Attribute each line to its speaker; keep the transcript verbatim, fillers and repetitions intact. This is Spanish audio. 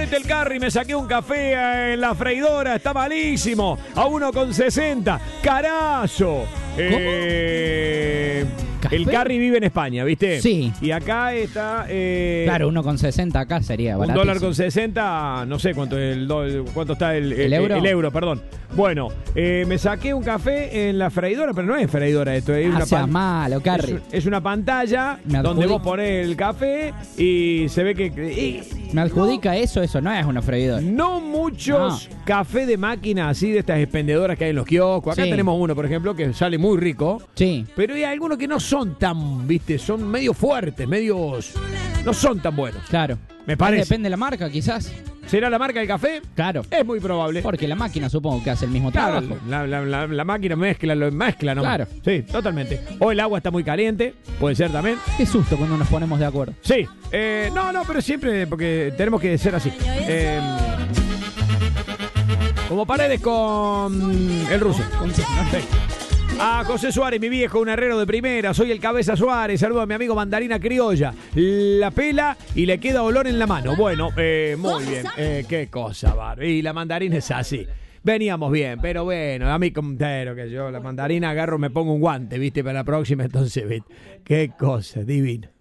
Speaker 1: mete el carry, me saqué un café en la freidora, está malísimo. A uno con sesenta. Carazo. Eh, el carry vive en España, ¿viste?
Speaker 2: Sí.
Speaker 1: Y acá está... Eh,
Speaker 2: Claro, uno con sesenta acá sería
Speaker 1: un
Speaker 2: baratísimo.
Speaker 1: dólar con sesenta, no sé cuánto, el do- cuánto está el,
Speaker 2: ¿El euro?
Speaker 1: El euro, perdón. Bueno, eh, me saqué un café en la freidora, pero no es freidora esto. Es
Speaker 2: Ah,
Speaker 1: una
Speaker 2: seas
Speaker 1: pan-
Speaker 2: malo, Carry.
Speaker 1: Es, es una pantalla
Speaker 2: Me
Speaker 1: donde
Speaker 2: adjudico.
Speaker 1: vos ponés el café y se ve que... y-
Speaker 2: ¿Me adjudica eso? Eso no es una freidora.
Speaker 1: no muchos
Speaker 2: No.
Speaker 1: café de máquina así de estas expendedoras que hay en los kioscos. Acá
Speaker 2: Sí.
Speaker 1: tenemos uno, por ejemplo, que sale muy rico.
Speaker 2: Sí.
Speaker 1: Pero hay algunos que no son tan, viste, son medio fuertes, medios... No son tan buenos.
Speaker 2: Claro.
Speaker 1: Me parece.
Speaker 2: Depende de la marca, quizás.
Speaker 1: ¿Será la marca del café?
Speaker 2: Claro.
Speaker 1: Es muy probable.
Speaker 2: Porque la máquina supongo que hace el mismo
Speaker 1: Claro,
Speaker 2: trabajo.
Speaker 1: la, la- la- la máquina mezcla, lo mezcla nomás.
Speaker 2: Claro.
Speaker 1: Sí, totalmente. O el agua está muy caliente, puede ser también.
Speaker 2: Qué susto cuando nos ponemos de acuerdo.
Speaker 1: Sí, eh, no, no, pero siempre porque tenemos que ser así. Eh, como Paredes con el ruso. Sí. A José Suárez, mi viejo, un herrero de primera. Soy el Cabeza Suárez. Saludo a mi amigo Mandarina Criolla. La pela y le queda olor en la mano. Bueno, eh, muy bien. Eh, qué cosa, bar. Y la mandarina es así. Veníamos bien, pero bueno, a mí pero que yo la mandarina agarro, me pongo un guante, ¿viste? Para la próxima, entonces, ¿viste? Qué cosa, divino.